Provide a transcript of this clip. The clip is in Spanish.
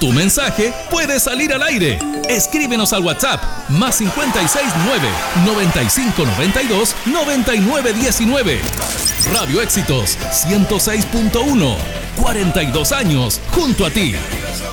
Tu mensaje puede salir al aire. Escríbenos al WhatsApp más 569-9592-9919. Radio Éxitos 106.1. 42 años junto a ti.